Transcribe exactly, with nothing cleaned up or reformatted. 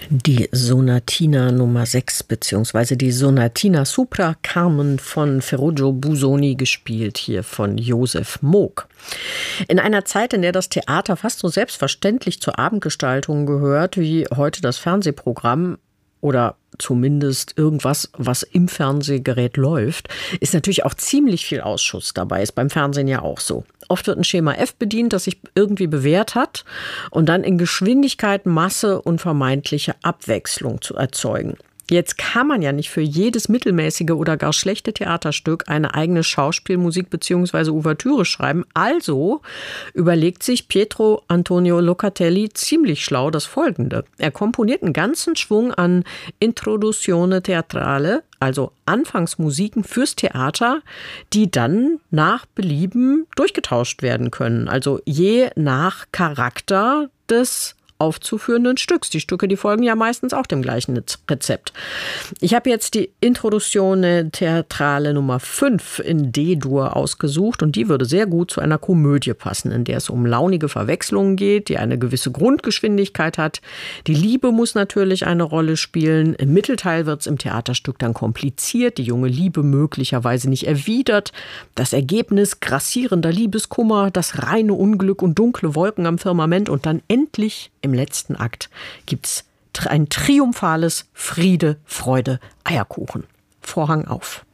Die Sonatina Nummer sechs beziehungsweise die Sonatina Supra Carmen von Ferruccio Busoni, gespielt hier von Josef Moog. In einer Zeit, in der das Theater fast so selbstverständlich zur Abendgestaltung gehört wie heute das Fernsehprogramm oder zumindest irgendwas, was im Fernsehgerät läuft, ist natürlich auch ziemlich viel Ausschuss dabei. Ist beim Fernsehen ja auch so. Oft wird ein Schema F bedient, das sich irgendwie bewährt hat und dann in Geschwindigkeit, Masse und vermeintliche Abwechslung zu erzeugen. Jetzt kann man ja nicht für jedes mittelmäßige oder gar schlechte Theaterstück eine eigene Schauspielmusik bzw. Ouvertüre schreiben. Also überlegt sich Pietro Antonio Locatelli ziemlich schlau das Folgende. Er komponiert einen ganzen Schwung an Introduzione Teatrale, also Anfangsmusiken fürs Theater, die dann nach Belieben durchgetauscht werden können. Also je nach Charakter des aufzuführenden Stücks. Die Stücke, die folgen ja meistens auch dem gleichen Rezept. Ich habe jetzt die Introduzione Teatrale Nummer fünf in D-Dur ausgesucht und die würde sehr gut zu einer Komödie passen, in der es um launige Verwechslungen geht, die eine gewisse Grundgeschwindigkeit hat. Die Liebe muss natürlich eine Rolle spielen. Im Mittelteil wird es im Theaterstück dann kompliziert, die junge Liebe möglicherweise nicht erwidert. Das Ergebnis grassierender Liebeskummer, das reine Unglück und dunkle Wolken am Firmament und dann endlich im letzten Akt gibt's ein triumphales Friede, Freude, Eierkuchen. Vorhang auf.